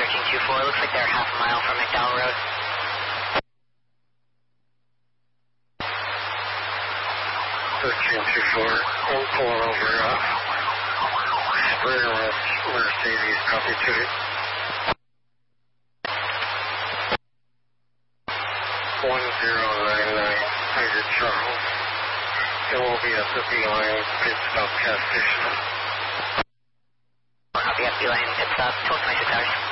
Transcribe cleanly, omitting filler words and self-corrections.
1324, looks like they're half a mile from McDowell Road. I'm pulling over Springer with Mercedes, copy to it. 1099, Tiger Charles. It will be at the B-Line pit stop gas station. Copy at B-Line pit stop, 1226 hours.